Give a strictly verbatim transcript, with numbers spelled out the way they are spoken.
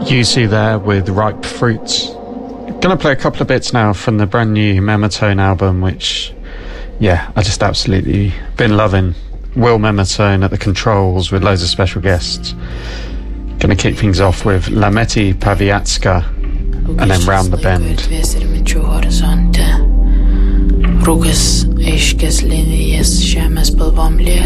Yuzu there with Ripe Fruits. Gonna play a couple of bits now from the brand new Mematone album, which, yeah, I just absolutely been loving. Will Mematone at the controls with loads of special guests. Gonna kick things off with Lameti Paviatska and then Round the Bend. Rūkas aiškės linijas, žemės spalvom liet.